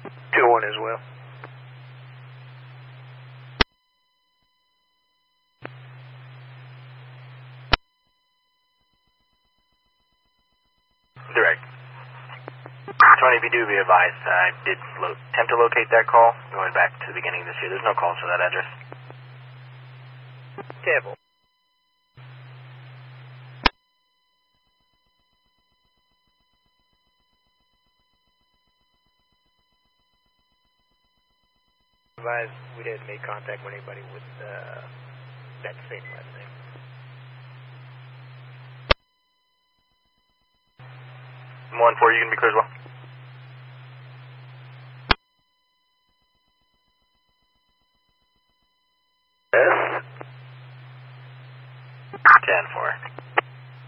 2-1 as well. Direct. 20, if you do be advised, I did attempt to locate that call going back to the beginning of this year. There's no calls for that address. Table. Advised we didn't make contact with anybody with that same last name. One 4, you can be clear as well. Yes. 10-4.